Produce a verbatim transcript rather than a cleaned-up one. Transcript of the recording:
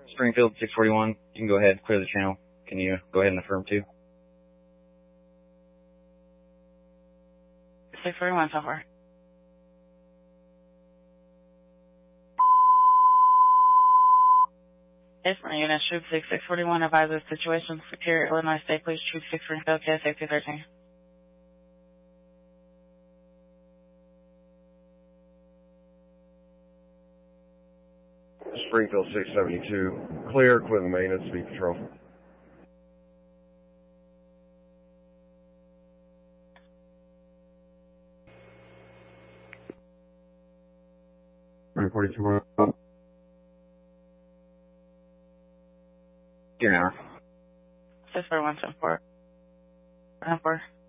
Springfield six forty-one, you can go ahead and clear the channel. Can you go ahead and affirm too? six forty-one, so far. Yes, my unit, Troop six six forty-one, advisor situation, Superior, Illinois State Police, Troop six Springfield, K S A two thirteen. Springfield six seventy-two, clear, equipment maintenance, speed patrol. nine forty-two. Here now. six forty-one, seven four. nine four.